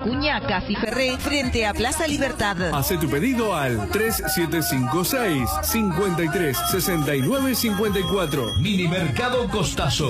Acuña, Casi Ferré, frente a Plaza Libertad. Hace tu pedido al 3756 53 69 54. Mini Mercado Costazo.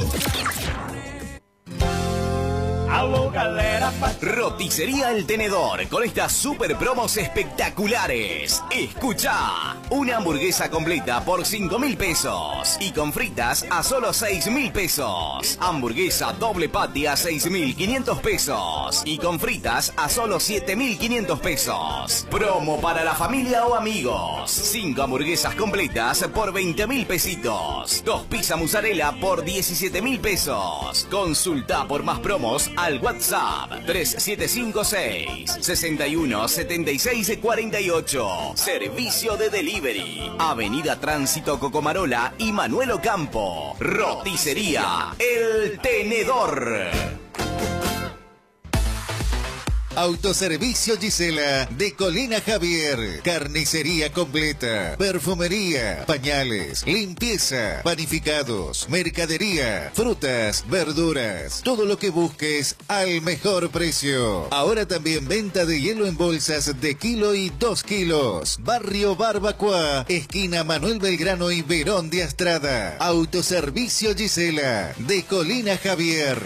Roticería El Tenedor, con estas super promos espectaculares. Escucha, una hamburguesa completa por 5.000 pesos y con fritas a solo 6.000 pesos. Hamburguesa doble patty a 6.500 pesos y con fritas a solo 7.500 pesos. Promo para la familia o amigos. 5 hamburguesas completas por 20.000 pesitos. 2 pizza mozzarella por 17.000 pesos. Consulta por más promos al WhatsApp 3756 61 76 48. Servicio de delivery. Avenida Tránsito Cocomarola y Manuel Ocampo. Roticería El Tenedor. Autoservicio Gisela de Colina Javier. Carnicería completa, perfumería, pañales, limpieza, panificados, mercadería, frutas, verduras. Todo lo que busques al mejor precio. Ahora también venta de hielo en bolsas de kilo y 2 kilos. Barrio Barbacoa, esquina Manuel Belgrano y Verón de Astrada. Autoservicio Gisela de Colina Javier.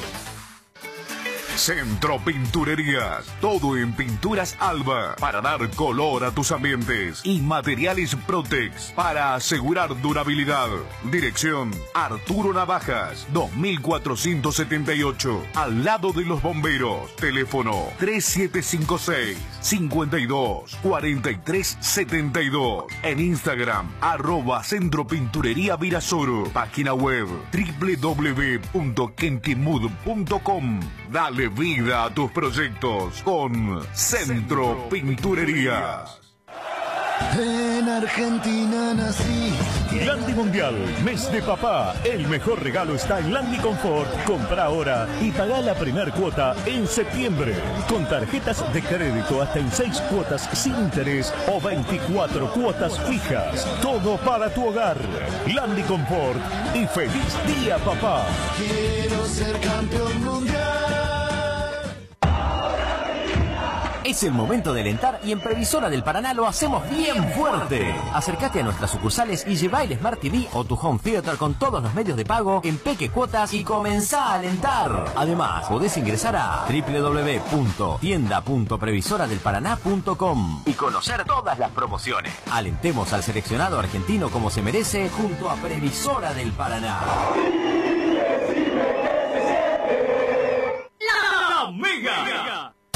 Centro Pinturerías, todo en pinturas Alba para dar color a tus ambientes y materiales Protex para asegurar durabilidad. Dirección Arturo Navajas, 2478, al lado de los bomberos. Teléfono 3756 52 43 72. En Instagram @Centro Pinturería Virasoro. Página web www.kentimud.com. Dale vida a tus proyectos con Centro Pinturerías. En Argentina nací. Landy Mundial, mes de papá. El mejor regalo está en Landy Confort. Compra ahora y paga la primera cuota en septiembre. Con tarjetas de crédito hasta en 6 cuotas sin interés o 24 cuotas fijas. Todo para tu hogar. Landy Confort y feliz día, papá. Quiero ser campeón mundial. Es el momento de alentar y en Previsora del Paraná lo hacemos bien fuerte. Acércate a nuestras sucursales y lleva el Smart TV o tu Home Theater con todos los medios de pago en peque cuotas y comenzá a alentar. Además, podés ingresar a www.tienda.previsoradelparaná.com y conocer todas las promociones. Alentemos al seleccionado argentino como se merece junto a Previsora del Paraná.